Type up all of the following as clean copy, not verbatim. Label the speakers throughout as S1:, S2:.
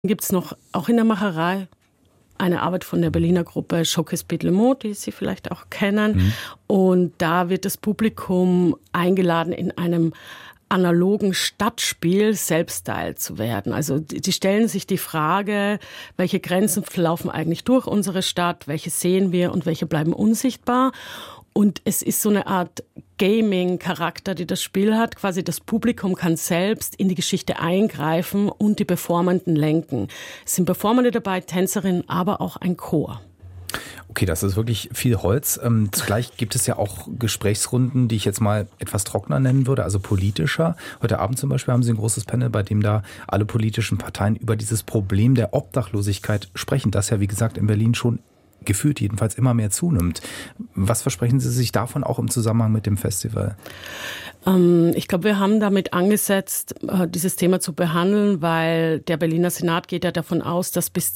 S1: Gibt es noch, auch in der Macherei, eine Arbeit von der Berliner Gruppe Choqués Piedlemont, die Sie vielleicht auch kennen. Und da wird das Publikum eingeladen, in einem analogen Stadtspiel Selbststyle zu werden. Also die stellen sich die Frage, welche Grenzen verlaufen eigentlich durch unsere Stadt, welche sehen wir und welche bleiben unsichtbar. Und es ist so eine Art Gaming-Charakter, die das Spiel hat. Quasi das Publikum kann selbst in die Geschichte eingreifen und die Performenden lenken. Es sind Performende dabei, Tänzerinnen, aber auch ein Chor.
S2: Okay, das ist wirklich viel Holz. Zugleich gibt es ja auch Gesprächsrunden, die ich jetzt mal etwas trockener nennen würde, also politischer. Heute Abend zum Beispiel haben Sie ein großes Panel, bei dem da alle politischen Parteien über dieses Problem der Obdachlosigkeit sprechen, das ja, wie gesagt, in Berlin schon gefühlt jedenfalls immer mehr zunimmt. Was versprechen Sie sich davon auch im Zusammenhang mit dem Festival?
S1: Ich glaube, wir haben damit angesetzt, dieses Thema zu behandeln, weil der Berliner Senat geht ja davon aus, dass bis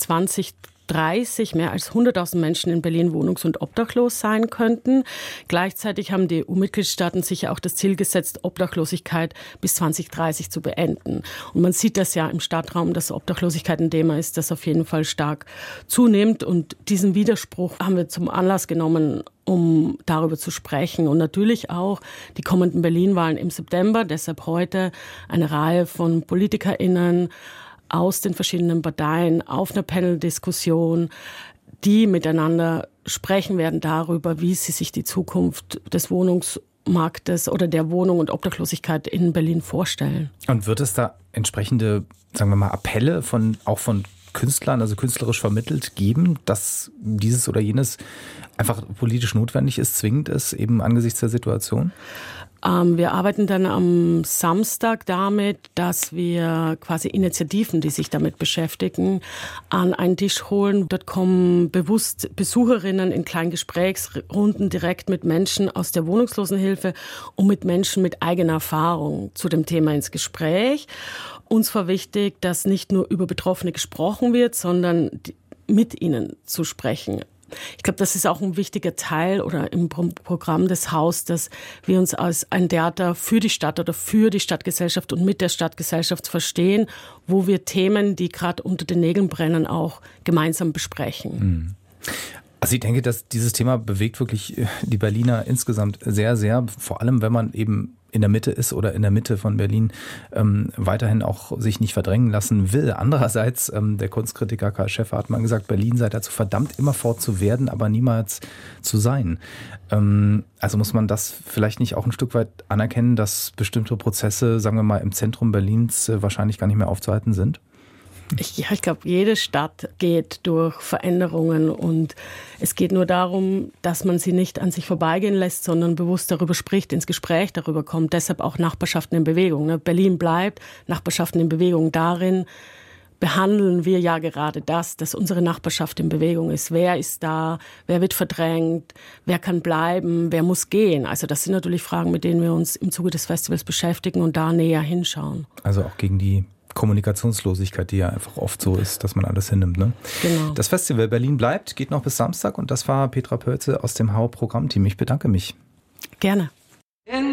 S1: 2030 mehr als 100.000 Menschen in Berlin wohnungs- und obdachlos sein könnten. Gleichzeitig haben die EU-Mitgliedstaaten sich ja auch das Ziel gesetzt, Obdachlosigkeit bis 2030 zu beenden. Und man sieht das ja im Stadtraum, dass Obdachlosigkeit ein Thema ist, das auf jeden Fall stark zunimmt. Und diesen Widerspruch haben wir zum Anlass genommen, um darüber zu sprechen. Und natürlich auch die kommenden Berlin-Wahlen im September. Deshalb heute eine Reihe von PolitikerInnen aus den verschiedenen Parteien auf einer Panel-Diskussion, die miteinander sprechen werden darüber, wie sie sich die Zukunft des Wohnungsmarktes oder der Wohnung und Obdachlosigkeit in Berlin vorstellen.
S2: Und wird es da entsprechende, sagen wir mal, Appelle auch von Künstlern, also künstlerisch vermittelt, geben, dass dieses oder jenes einfach politisch notwendig ist, zwingend ist, eben angesichts der Situation?
S1: Wir arbeiten dann am Samstag damit, dass wir quasi Initiativen, die sich damit beschäftigen, an einen Tisch holen. Dort kommen bewusst Besucherinnen in kleinen Gesprächsrunden direkt mit Menschen aus der Wohnungslosenhilfe und mit Menschen mit eigener Erfahrung zu dem Thema ins Gespräch. Uns war wichtig, dass nicht nur über Betroffene gesprochen wird, sondern mit ihnen zu sprechen. Ich glaube, das ist auch ein wichtiger Teil oder im Programm des Haus, dass wir uns als ein Theater für die Stadt oder für die Stadtgesellschaft und mit der Stadtgesellschaft verstehen, wo wir Themen, die gerade unter den Nägeln brennen, auch gemeinsam besprechen.
S2: Also ich denke, dass dieses Thema bewegt wirklich die Berliner insgesamt sehr, sehr, vor allem wenn man eben in der Mitte ist oder in der Mitte von Berlin weiterhin auch sich nicht verdrängen lassen will. Andererseits, der Kunstkritiker Karl Schäffer hat mal gesagt, Berlin sei dazu verdammt, immerfort zu werden, aber niemals zu sein. Also muss man das vielleicht nicht auch ein Stück weit anerkennen, dass bestimmte Prozesse, sagen wir mal, im Zentrum Berlins wahrscheinlich gar nicht mehr aufzuhalten sind?
S1: Ich glaube, jede Stadt geht durch Veränderungen und es geht nur darum, dass man sie nicht an sich vorbeigehen lässt, sondern bewusst darüber spricht, ins Gespräch darüber kommt. Deshalb auch Nachbarschaften in Bewegung. Berlin bleibt, Nachbarschaften in Bewegung. Darin behandeln wir ja gerade das, dass unsere Nachbarschaft in Bewegung ist. Wer ist da? Wer wird verdrängt? Wer kann bleiben? Wer muss gehen? Also das sind natürlich Fragen, mit denen wir uns im Zuge des Festivals beschäftigen und da näher hinschauen.
S2: Also auch gegen die Kommunikationslosigkeit, die ja einfach oft so ist, dass man alles hinnimmt. Ne?
S1: Genau.
S2: Das Festival Berlin bleibt, geht noch bis Samstag und das war Petra Pölze aus dem HAU-Programmteam. Ich bedanke mich.
S1: Gerne.